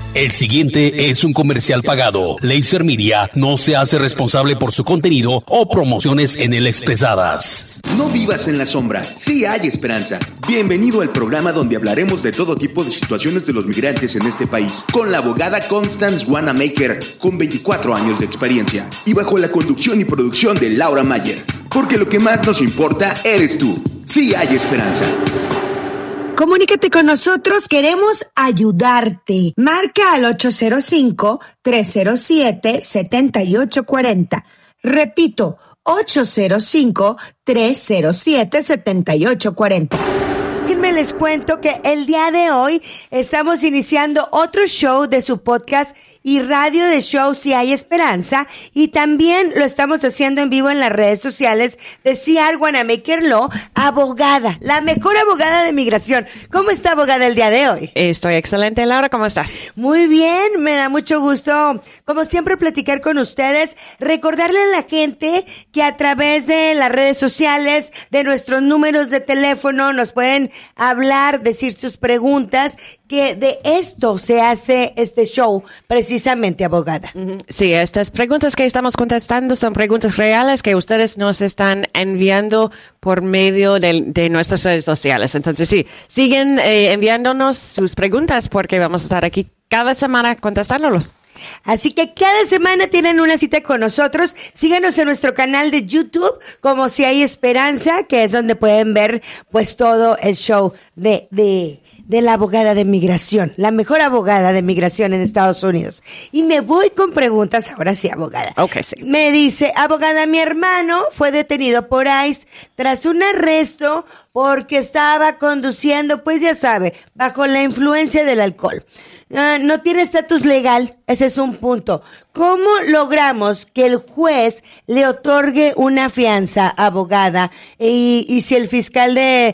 El siguiente es un comercial pagado. Laser Media no se hace responsable por su contenido o promociones en él expresadas. No vivas en la sombra, sí hay esperanza. Bienvenido al programa donde hablaremos de todo tipo de situaciones de los migrantes en este país, con la abogada Constance Wanamaker, con 24 años de experiencia, y bajo la conducción y producción de Laura Mayer. Porque lo que más nos importa eres tú. Sí hay esperanza. Comunícate con nosotros, queremos ayudarte. Marca al 805-307-7840. Repito, 805-307-7840. Les cuento que el día de hoy estamos iniciando otro show de su podcast y radio de show Si Hay Esperanza, y también lo estamos haciendo en vivo en las redes sociales de CR Wanamaker Law, abogada, la mejor abogada de migración. ¿Cómo está, abogada, el día de hoy? Estoy excelente, Laura, ¿cómo estás? Muy bien, me da mucho gusto, como siempre, platicar con ustedes, recordarle a la gente que a través de las redes sociales, de nuestros números de teléfono, nos pueden hablar, decir sus preguntas, que de esto se hace este show, precisamente, abogada. Sí, estas preguntas que estamos contestando son preguntas reales que ustedes nos están enviando por medio de nuestras redes sociales. Entonces, sí, siguen enviándonos sus preguntas porque vamos a estar aquí cada semana contestándolos. Así que cada semana tienen una cita con nosotros. Síganos en nuestro canal de YouTube como Si Hay Esperanza, que es donde pueden ver pues todo el show de la abogada de migración, la mejor abogada de migración en Estados Unidos. Y me voy con preguntas, ahora sí, abogada. Okay, sí. Me dice, abogada, mi hermano fue detenido por ICE tras un arresto porque estaba conduciendo, pues ya sabe, bajo la influencia del alcohol. No tiene estatus legal, ese es un punto. ¿Cómo logramos que el juez le otorgue una fianza, abogada? Y si el fiscal de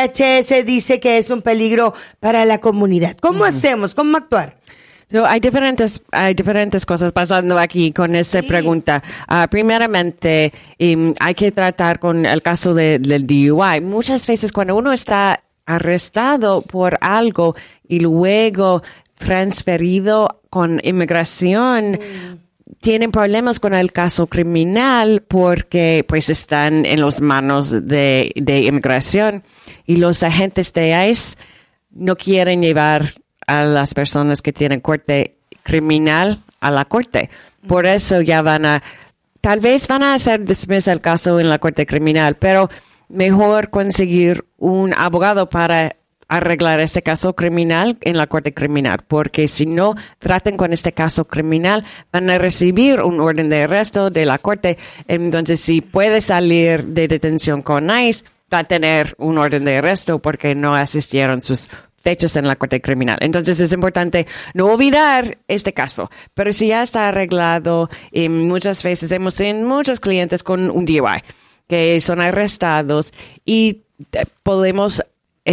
DHS dice que es un peligro para la comunidad, ¿cómo hacemos? ¿Cómo actuar? So, hay diferentes cosas pasando aquí con esta pregunta. Primeramente, hay que tratar con el caso del DUI. Muchas veces cuando uno está arrestado por algo y luego transferido con inmigración, tienen problemas con el caso criminal porque pues están en las manos de inmigración, y los agentes de ICE no quieren llevar a las personas que tienen corte criminal a la corte. Por eso ya tal vez van a hacer dismiss el caso en la corte criminal, pero mejor conseguir un abogado para arreglar este caso criminal en la corte criminal, porque si no traten con este caso criminal, van a recibir un orden de arresto de la corte. Entonces, si puede salir de detención con ICE, va a tener un orden de arresto porque no asistieron sus fechas en la corte criminal. Entonces, es importante no olvidar este caso. Pero si ya está arreglado, muchas veces hemos tenido muchos clientes con un DUI que son arrestados y podemos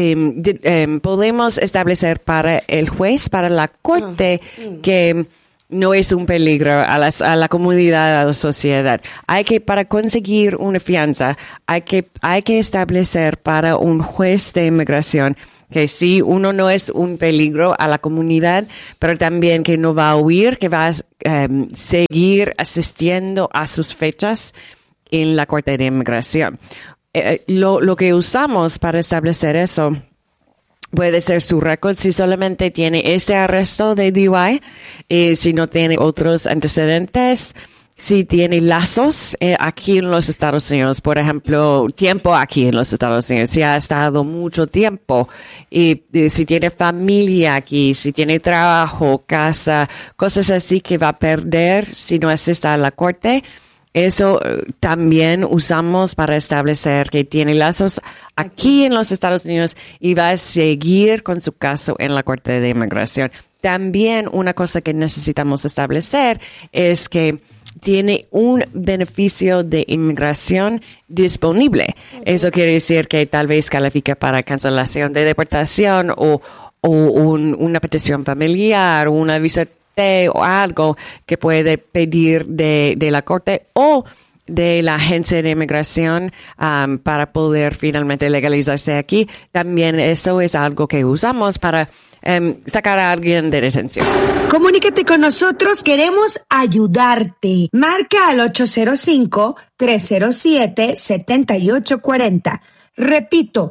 establecer para el juez, para la corte, que no es un peligro a la comunidad, a la sociedad. Para conseguir una fianza, hay que establecer para un juez de inmigración que sí, uno no es un peligro a la comunidad, pero también que no va a huir, que va a seguir asistiendo a sus fechas en la corte de inmigración. Lo que usamos para establecer eso puede ser su récord, si solamente tiene este arresto de DUI, si no tiene otros antecedentes, si tiene lazos aquí en los Estados Unidos, por ejemplo, tiempo aquí en los Estados Unidos, si ha estado mucho tiempo, y si tiene familia aquí, si tiene trabajo, casa, cosas así que va a perder si no asiste a la corte. Eso también usamos para establecer que tiene lazos aquí en los Estados Unidos y va a seguir con su caso en la Corte de Inmigración. También una cosa que necesitamos establecer es que tiene un beneficio de inmigración disponible. Eso quiere decir que tal vez califica para cancelación de deportación o una petición familiar o una visa o algo que puede pedir de la corte o de la agencia de inmigración para poder finalmente legalizarse aquí. También eso es algo que usamos para sacar a alguien de detención. Comunícate con nosotros, queremos ayudarte. Marca al 805-307-7840. Repito,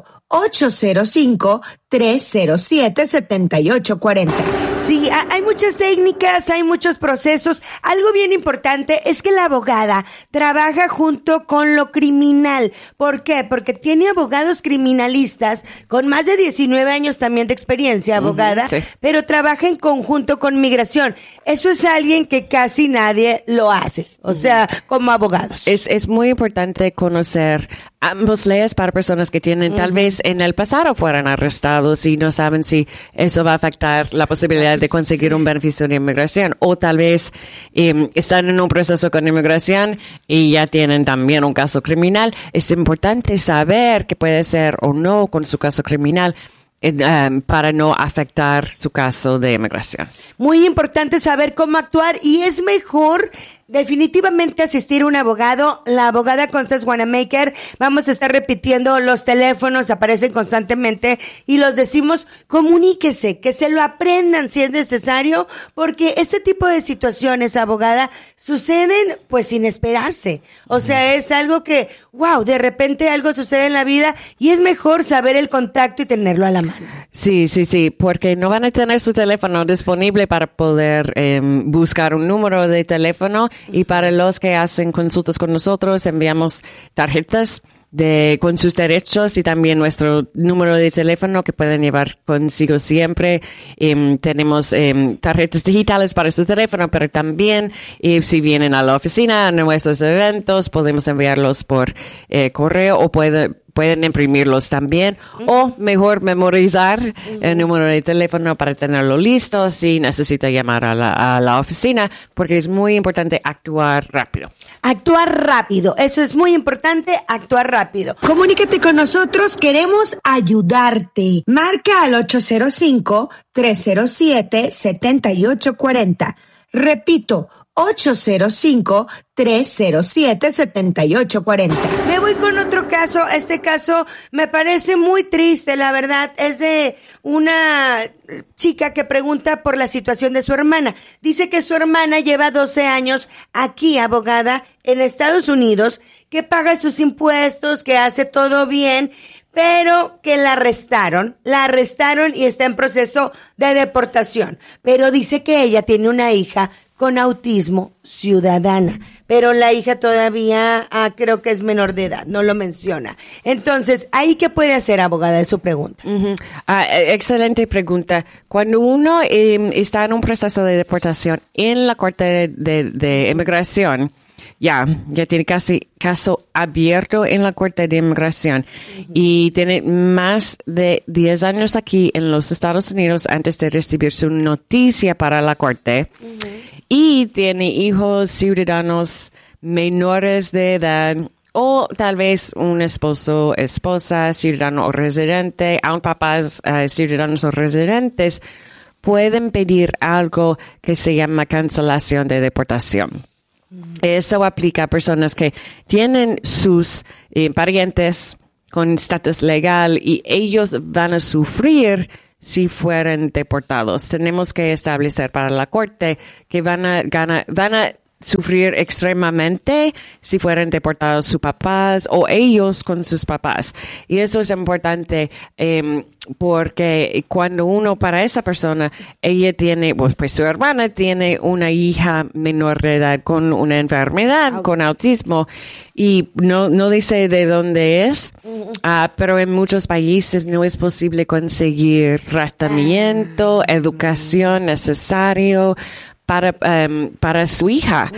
805-307-7840. Sí, hay muchas técnicas, hay muchos procesos. Algo bien importante es que la abogada trabaja junto con lo criminal. ¿Por qué? Porque tiene abogados criminalistas con más de 19 años también de experiencia, abogada, sí. Pero trabaja en conjunto con migración. Eso es alguien que casi nadie lo hace, o sea, como abogados. Es muy importante conocer ambas leyes para personas que tienen tal vez en el pasado fueran arrestados y no saben si eso va a afectar la posibilidad de conseguir un beneficio de inmigración, o tal vez están en un proceso con inmigración y ya tienen también un caso criminal. Es importante saber qué puede ser o no con su caso criminal para no afectar su caso de inmigración. Muy importante saber cómo actuar, y es mejor definitivamente asistir a un abogado. La abogada Constance Wanamaker, vamos a estar repitiendo los teléfonos, aparecen constantemente y los decimos, comuníquese, que se lo aprendan si es necesario, porque este tipo de situaciones, abogada, suceden pues sin esperarse. O sea, es algo que, wow, de repente algo sucede en la vida y es mejor saber el contacto y tenerlo a la mano. Sí, porque no van a tener su teléfono disponible para poder buscar un número de teléfono. Y para los que hacen consultas con nosotros, enviamos tarjetas con sus derechos y también nuestro número de teléfono que pueden llevar consigo siempre. Tenemos tarjetas digitales para su teléfono, pero también si vienen a la oficina, a nuestros eventos, podemos enviarlos por correo, o pueden imprimirlos también, o mejor memorizar el número de teléfono para tenerlo listo si necesita llamar a la oficina, porque es muy importante actuar rápido. Actuar rápido, eso es muy importante, actuar rápido. Comunícate con nosotros, queremos ayudarte. Marca al 805-307-7840. Repito, 805-307-7840. Me voy con otro caso. Este caso me parece muy triste, la verdad. Es de una chica que pregunta por la situación de su hermana. Dice que su hermana lleva 12 años aquí, abogada, en Estados Unidos, que paga sus impuestos, que hace todo bien, pero que la arrestaron y está en proceso de deportación. Pero dice que ella tiene una hija con autismo ciudadana, pero la hija todavía creo que es menor de edad, no lo menciona. Entonces, ¿ahí qué puede hacer, abogada? Es su pregunta. Excelente pregunta. Cuando uno está en un proceso de deportación en la Corte de Inmigración, ya tiene casi caso abierto en la Corte de Inmigración y tiene más de 10 años aquí en los Estados Unidos antes de recibir su noticia para la Corte. Y tiene hijos ciudadanos menores de edad, o tal vez un esposo, esposa, ciudadano o residente, aun papás ciudadanos o residentes, pueden pedir algo que se llama cancelación de deportación. Eso aplica a personas que tienen sus parientes con estatus legal y ellos van a sufrir si fueran deportados. Tenemos que establecer para la Corte que van a sufrir extremadamente si fueran deportados sus papás o ellos con sus papás. Y eso es importante porque cuando para esa persona, ella tiene, pues su hermana tiene una hija menor de edad con una enfermedad, con autismo, y no dice de dónde es, pero en muchos países no es posible conseguir tratamiento, educación necesario para su hija,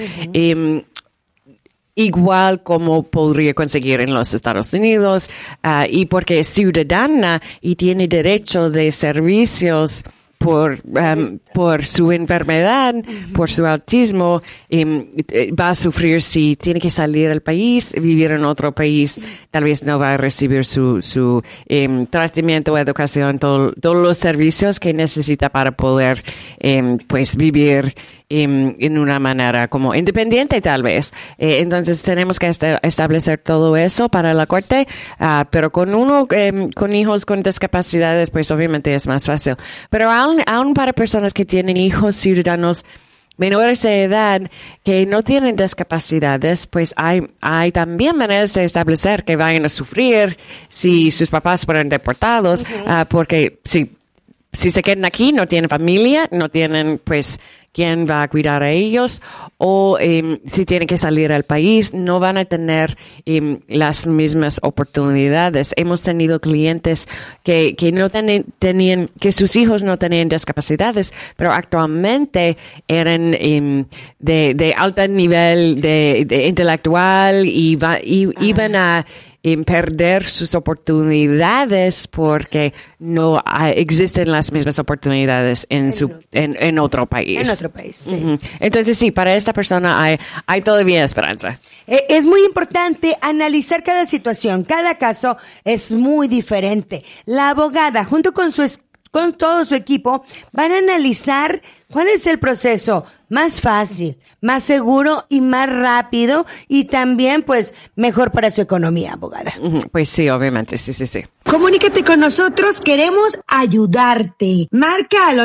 igual como podría conseguir en los Estados Unidos, y porque es ciudadana y tiene derecho de servicios por su enfermedad, por su autismo, va a sufrir si tiene que salir del país, vivir en otro país, tal vez no va a recibir su tratamiento, educación, todos los servicios que necesita para poder pues vivir en una manera como independiente tal vez. Entonces tenemos que establecer todo eso para la corte, pero con hijos con discapacidades, pues obviamente es más fácil. Pero aún para personas que tienen hijos ciudadanos menores de edad que no tienen discapacidades, pues hay también maneras de establecer que vayan a sufrir si sus papás fueron deportados, porque si se quedan aquí, no tienen familia, no tienen, pues, quién va a cuidar a ellos, o si tienen que salir al país, no van a tener las mismas oportunidades. Hemos tenido clientes que no tenían, que sus hijos no tenían discapacidades, pero actualmente eran de alto nivel de intelectual y iban a perder sus oportunidades porque no existen las mismas oportunidades en otro país. En otro país, sí. Uh-huh. Entonces, sí, para esta persona hay todavía esperanza. Es muy importante analizar cada situación. Cada caso es muy diferente. La abogada, junto con todo su equipo, van a analizar cuál es el proceso más fácil, más seguro y más rápido, y también, pues, mejor para su economía, abogada. Pues sí, obviamente, sí. Comunícate con nosotros, queremos ayudarte. Marca al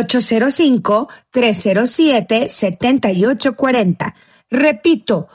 805-307-7840. Repito,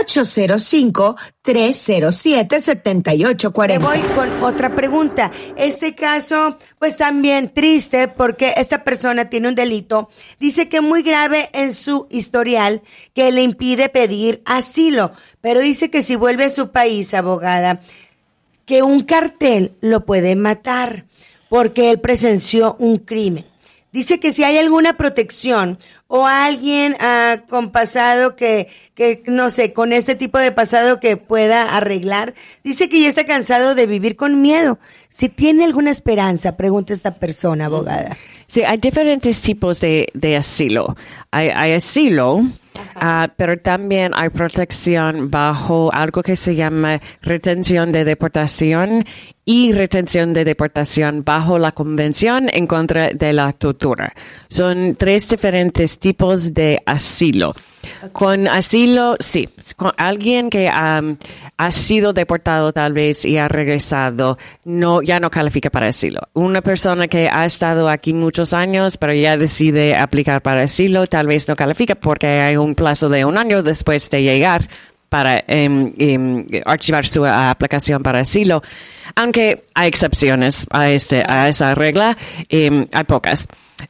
805-307-7840. Voy con otra pregunta. Este caso, pues también triste, porque esta persona tiene un delito, dice que muy grave en su historial, que le impide pedir asilo, pero dice que si vuelve a su país, abogada, que un cartel lo puede matar, porque él presenció un crimen. Dice que si hay alguna protección o alguien con pasado que no sé, con este tipo de pasado que pueda arreglar, dice que ya está cansado de vivir con miedo. Si tiene alguna esperanza, pregunta esta persona, abogada. Sí, hay diferentes tipos de asilo. Hay asilo, pero también hay protección bajo algo que se llama retención de deportación y retención de deportación bajo la Convención en contra de la tortura. Son 3 diferentes tipos de asilo. Con asilo, sí, con alguien que ha sido deportado tal vez y ha regresado, ya no califica para asilo. Una persona que ha estado aquí muchos años, pero ya decide aplicar para asilo, tal vez no califica porque hay un plazo de 1 año después de llegar para archivar su aplicación para asilo. Aunque hay excepciones a esa regla, hay pocas.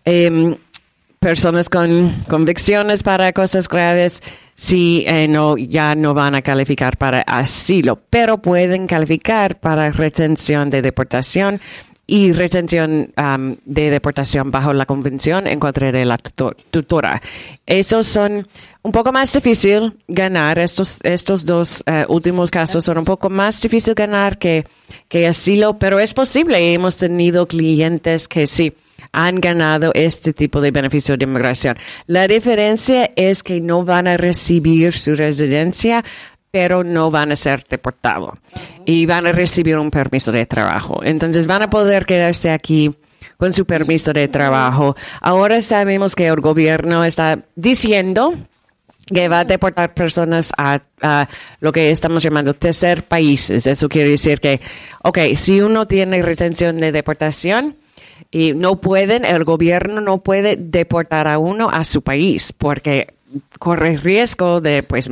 Personas con convicciones para cosas graves, sí, ya no van a calificar para asilo, pero pueden calificar para retención de deportación y retención de deportación bajo la Convención en contra de la tortura. Esos son un poco más difícil ganar. Estos 2 últimos casos son un poco más difícil ganar que asilo, pero es posible. Hemos tenido clientes que sí han ganado este tipo de beneficio de inmigración. La diferencia es que no van a recibir su residencia, pero no van a ser deportados. Y van a recibir un permiso de trabajo. Entonces van a poder quedarse aquí con su permiso de trabajo. Ahora sabemos que el gobierno está diciendo que va a deportar personas a lo que estamos llamando tercer países. Eso quiere decir que, si uno tiene retención de deportación, y el gobierno no puede deportar a uno a su país porque corre riesgo de, pues,